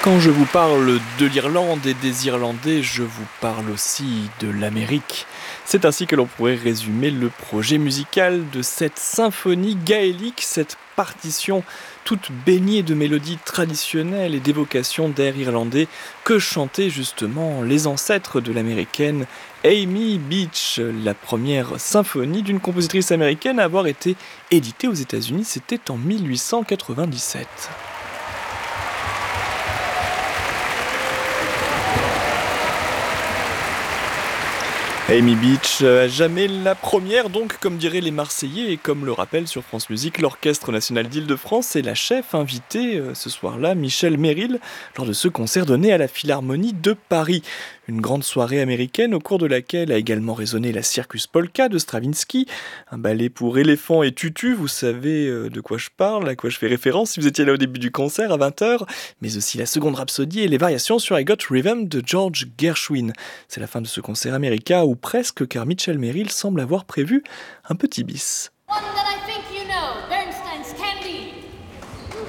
Quand je vous parle de l'Irlande et des Irlandais, je vous parle aussi de l'Amérique. C'est ainsi que l'on pourrait résumer le projet musical de cette symphonie gaélique, cette partition toute baignée de mélodies traditionnelles et d'évocations d'airs irlandais que chantaient justement les ancêtres de l'américaine Amy Beach, la première symphonie d'une compositrice américaine à avoir été éditée aux États-Unis, c'était en 1897. Amy Beach, jamais la première, donc, comme diraient les Marseillais, et comme le rappelle sur France Musique, l'Orchestre National d'Île-de-France et la chef invitée ce soir-là, Michel Merrill, lors de ce concert donné à la Philharmonie de Paris. Une grande soirée américaine au cours de laquelle a également résonné la Circus Polka de Stravinsky, un ballet pour éléphants et tutus, vous savez de quoi je parle, à quoi je fais référence si vous étiez là au début du concert à 20h, mais aussi la seconde rhapsodie et les variations sur I Got Rhythm de George Gershwin. C'est la fin de ce concert américain où presque, car Michel Merrill semble avoir prévu un petit bis. One that I think you know, Bernstein's Candide.